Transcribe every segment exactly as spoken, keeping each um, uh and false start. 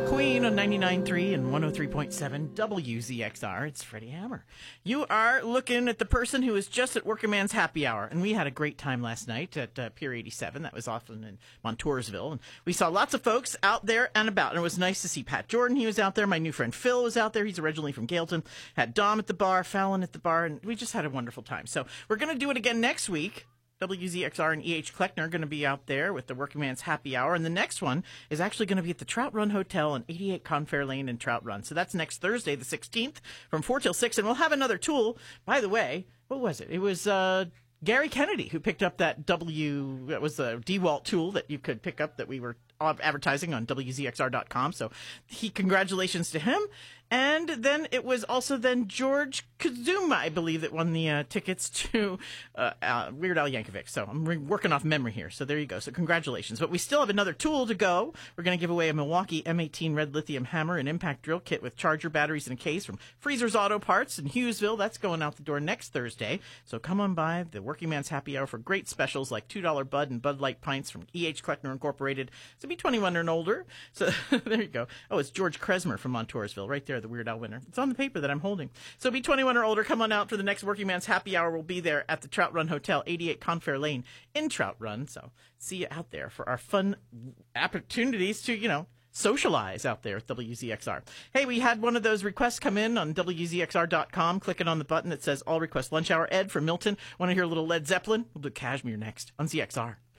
Queen on ninety-nine point three and one oh three point seven W Z X R. It's Freddie Hammer. You are looking at the person who was just at Working Man's Happy Hour, and we had a great time last night at uh, Pier eighty-seven. That was often in Montoursville, and we saw lots of folks out there and about, and it was nice to see Pat Jordan. He was out there. My new friend Phil was out there. He's originally from Gailton. Had Dom at the bar, Fallon at the bar, and we just had a wonderful time. So we're going to do it again next week. W Z X R and E H Kleckner are going to be out there with the Working Man's Happy Hour. And the next one is actually going to be at the Trout Run Hotel on eighty-eight Confair Lane in Trout Run. So that's next Thursday, the sixteenth, from four till six. And we'll have another tool. By the way, what was it? It was uh, Gary Kennedy who picked up that W, that was the DeWalt tool that you could pick up that we were advertising on W Z X R dot com. So he, congratulations to him. And then it was also then George Kazuma, I believe, that won the uh, tickets to uh, uh, Weird Al Yankovic. So I'm re- working off memory here. So there you go. So congratulations. But we still have another tool to go. We're going to give away a Milwaukee M eighteen red lithium hammer, an impact drill kit with charger batteries and a case from Freezer's Auto Parts in Hughesville. That's going out the door next Thursday. So come on by the Working Man's Happy Hour for great specials like two dollar Bud and Bud Light pints from E H Kleckner Incorporated. So be twenty-one and older. So there you go. Oh, it's George Kresmer from Montoursville right there, the Weird Al winner. It's on the paper that I'm holding. So be twenty-one or older. Come on out for the next Working Man's Happy Hour. We'll be there at the Trout Run Hotel, eighty-eight Confair Lane in Trout Run. So see you out there for our fun opportunities to, you know, socialize out there at W Z X R. Hey, we had one of those requests come in on W Z X R dot com. Clicking on the button that says All Request Lunch Hour. Ed from Milton. Want to hear a little Led Zeppelin? We'll do Kashmir next on Z X R.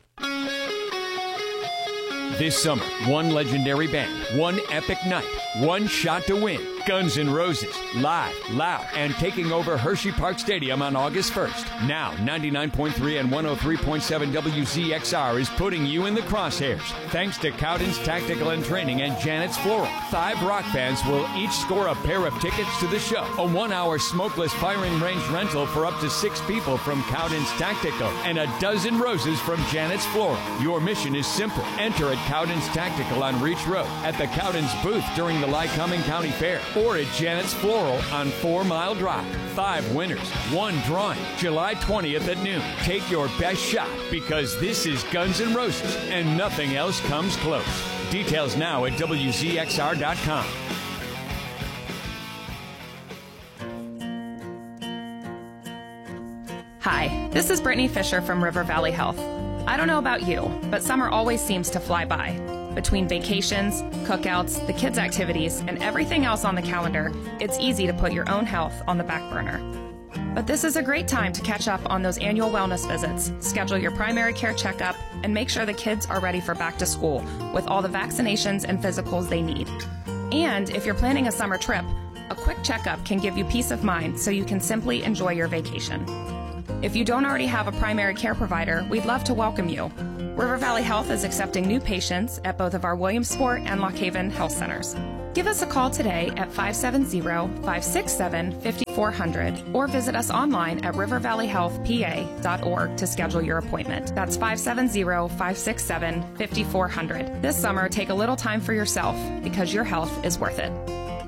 This summer, one legendary band, one epic night, one shot to win. Guns N' Roses, live, loud, and taking over Hershey Park Stadium on August first. Now, ninety-nine point three and one oh three point seven W Z X R is putting you in the crosshairs. Thanks to Cowden's Tactical and Training and Janet's Floral. Five rock bands will each score a pair of tickets to the show. A one-hour smokeless firing range rental for up to six people from Cowden's Tactical, and a dozen roses from Janet's Floral. Your mission is simple. Enter at Cowden's Tactical on Reach Road, at the Cowden's booth during the Lycoming County Fair, or at Janet's Floral on Four Mile Drive. Five winners, one drawing, July twentieth at noon. Take your best shot, because this is Guns N' Roses, and nothing else comes close. Details now at W Z X R dot com. Hi, this is Brittany Fisher from River Valley Health. I don't know about you, but summer always seems to fly by. Between vacations, cookouts, the kids' activities, and everything else on the calendar, it's easy to put your own health on the back burner. But this is a great time to catch up on those annual wellness visits, schedule your primary care checkup, and make sure the kids are ready for back to school with all the vaccinations and physicals they need. And if you're planning a summer trip, a quick checkup can give you peace of mind so you can simply enjoy your vacation. If you don't already have a primary care provider, we'd love to welcome you. River Valley Health is accepting new patients at both of our Williamsport and Lock Haven health centers. Give us a call today at five seven zero, five six seven, five four zero zero or visit us online at river valley health p a dot org to schedule your appointment. That's five seven zero, five six seven, five four zero zero. This summer, take a little time for yourself because your health is worth it.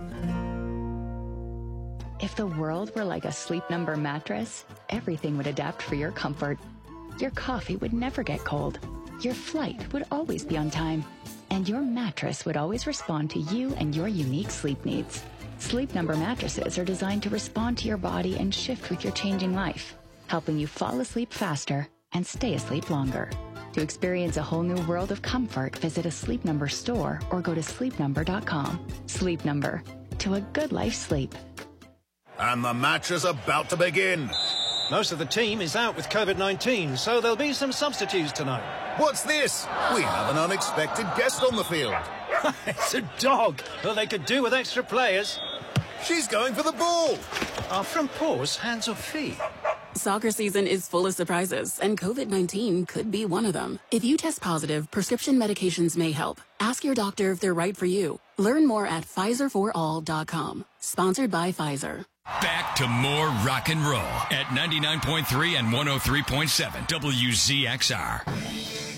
If the world were like a Sleep Number mattress, everything would adapt for your comfort. Your coffee would never get cold. Your flight would always be on time. And your mattress would always respond to you and your unique sleep needs. Sleep Number mattresses are designed to respond to your body and shift with your changing life, helping you fall asleep faster and stay asleep longer. To experience a whole new world of comfort, visit a Sleep Number store or go to sleep number dot com. Sleep Number. To a good life sleep. And the match is about to begin. Most of the team is out with COVID nineteen, so there'll be some substitutes tonight. What's this? We have an unexpected guest on the field. It's a dog. Well, they could do with extra players. She's going for the ball. Are front paws hands or feet? Soccer season is full of surprises, and COVID nineteen could be one of them. If you test positive, prescription medications may help. Ask your doctor if they're right for you. Learn more at Pfizer for all dot com. Sponsored by Pfizer. Back to more rock and roll at ninety-nine point three and one oh three point seven W Z X R.